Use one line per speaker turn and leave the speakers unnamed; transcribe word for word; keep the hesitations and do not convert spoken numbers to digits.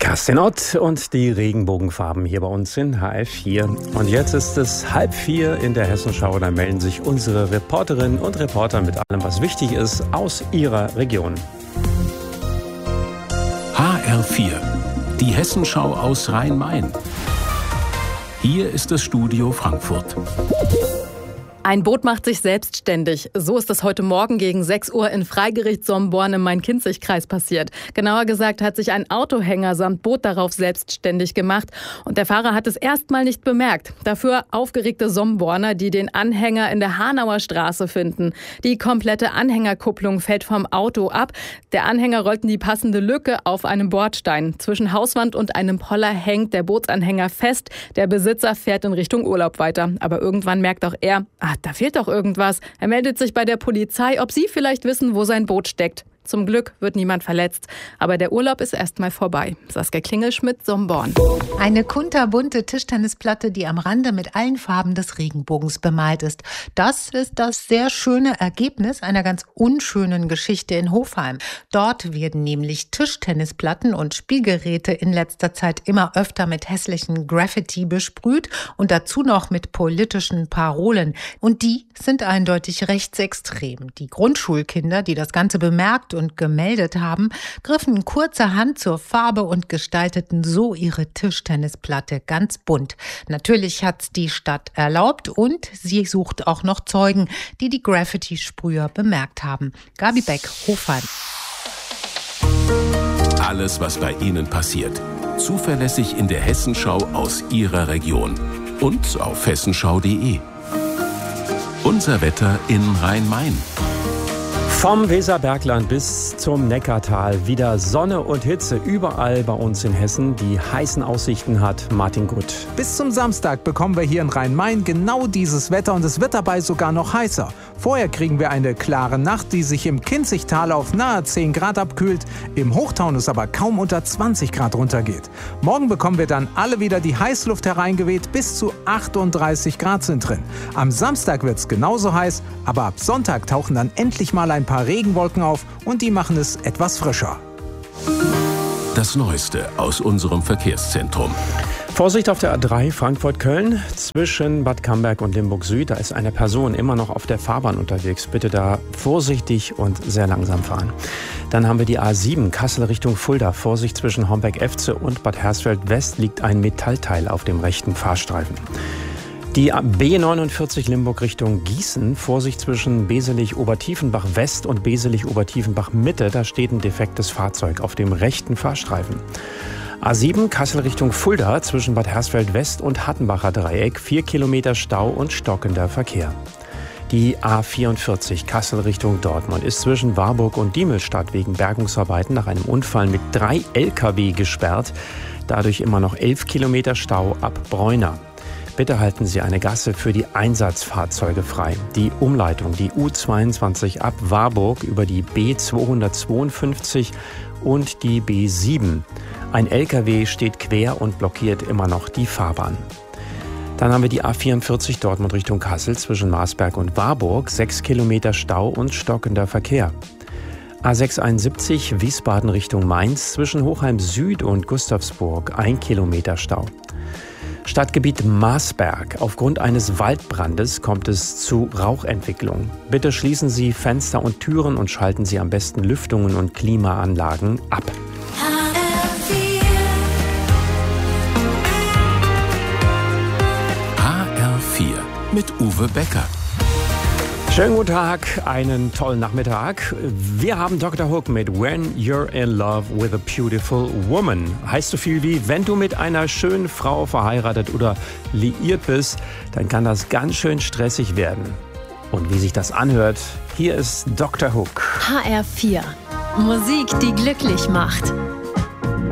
Kerstin Ott und die Regenbogenfarben hier bei uns in H F vier. Und jetzt ist es halb vier in der Hessenschau. Da melden sich unsere Reporterinnen und Reporter mit allem, was wichtig ist, aus ihrer Region.
H R vier, die Hessenschau aus Rhein-Main. Hier ist das Studio Frankfurt.
Ein Boot macht sich selbstständig. So ist es heute Morgen gegen sechs Uhr in Freigericht Somborn im Main-Kinzig-Kreis passiert. Genauer gesagt hat sich ein Autohänger samt Boot darauf selbstständig gemacht. Und der Fahrer hat es erstmal nicht bemerkt. Dafür aufgeregte Somborner, die den Anhänger in der Hanauer Straße finden. Die komplette Anhängerkupplung fällt vom Auto ab. Der Anhänger rollt in die passende Lücke auf einem Bordstein. Zwischen Hauswand und einem Poller hängt der Bootsanhänger fest. Der Besitzer fährt in Richtung Urlaub weiter. Aber irgendwann merkt auch er, ah, da fehlt doch irgendwas. Er meldet sich bei der Polizei, ob sie vielleicht wissen, wo sein Boot steckt. Zum Glück wird niemand verletzt. Aber der Urlaub ist erstmal vorbei. Saskia Klingelschmidt, Somborn.
Eine kunterbunte Tischtennisplatte, die am Rande mit allen Farben des Regenbogens bemalt ist. Das ist das sehr schöne Ergebnis einer ganz unschönen Geschichte in Hofheim. Dort werden nämlich Tischtennisplatten und Spielgeräte in letzter Zeit immer öfter mit hässlichen Graffiti besprüht und dazu noch mit politischen Parolen. Und die sind eindeutig rechtsextrem. Die Grundschulkinder, die das Ganze bemerkt und gemeldet haben, griffen kurzerhand zur Farbe und gestalteten so ihre Tischtennisplatte ganz bunt. Natürlich hat's die Stadt erlaubt und sie sucht auch noch Zeugen, die die Graffiti-Sprüher bemerkt haben. Gabi Beck, Hofheim.
Alles, was bei Ihnen passiert. Zuverlässig in der Hessenschau aus Ihrer Region. Und auf hessenschau punkt de. Unser Wetter in Rhein-Main.
Vom Weserbergland bis zum Neckartal wieder Sonne und Hitze überall bei uns in Hessen. Die heißen Aussichten hat Martin Gutt.
Bis zum Samstag bekommen wir hier in Rhein-Main genau dieses Wetter und es wird dabei sogar noch heißer. Vorher kriegen wir eine klare Nacht, die sich im Kinzigtal auf nahe zehn Grad abkühlt, im Hochtaunus aber kaum unter zwanzig Grad runtergeht. Morgen bekommen wir dann alle wieder die Heißluft hereingeweht, bis zu achtunddreißig Grad sind drin. Am Samstag wird es genauso heiß, aber ab Sonntag tauchen dann endlich mal ein paar Regenwolken auf und die machen es etwas frischer.
Das Neueste aus unserem Verkehrszentrum.
Vorsicht auf der A drei Frankfurt-Köln zwischen Bad Camberg und Limburg-Süd. Da ist eine Person immer noch auf der Fahrbahn unterwegs. Bitte da vorsichtig und sehr langsam fahren. Dann haben wir die A sieben Kassel Richtung Fulda. Vorsicht zwischen Homberg-Efze und Bad Hersfeld-West liegt ein Metallteil auf dem rechten Fahrstreifen. Die B neunundvierzig Limburg Richtung Gießen, Vorsicht zwischen Beselich-Obertiefenbach-West und Beselich-Obertiefenbach-Mitte, da steht ein defektes Fahrzeug auf dem rechten Fahrstreifen. A sieben Kassel Richtung Fulda, zwischen Bad Hersfeld-West und Hattenbacher Dreieck, vier Kilometer Stau und stockender Verkehr. Die A vierundvierzig Kassel Richtung Dortmund ist zwischen Warburg und Diemelstadt wegen Bergungsarbeiten nach einem Unfall mit drei L K W gesperrt, dadurch immer noch elf Kilometer Stau ab Bräuna. Bitte halten Sie eine Gasse für die Einsatzfahrzeuge frei. Die Umleitung, die U zweiundzwanzig ab Warburg über die B zweihundertzweiundfünfzig und die B sieben. Ein L K W steht quer und blockiert immer noch die Fahrbahn. Dann haben wir die A vierundvierzig Dortmund Richtung Kassel zwischen Marsberg und Warburg, sechs Kilometer Stau und stockender Verkehr. A sechshunderteinundsiebzig Wiesbaden Richtung Mainz zwischen Hochheim Süd und Gustavsburg, ein Kilometer Stau. Stadtgebiet Marsberg. Aufgrund eines Waldbrandes kommt es zu Rauchentwicklung. Bitte schließen Sie Fenster und Türen und schalten Sie am besten Lüftungen und Klimaanlagen ab.
H R vier mit Uwe Becker.
Schönen guten Tag, einen tollen Nachmittag. Wir haben Doktor Hook mit When You're in Love with a Beautiful Woman. Heißt so viel wie, wenn du mit einer schönen Frau verheiratet oder liiert bist, dann kann das ganz schön stressig werden. Und wie sich das anhört, hier ist Doktor Hook.
H R vier. Musik, die glücklich macht.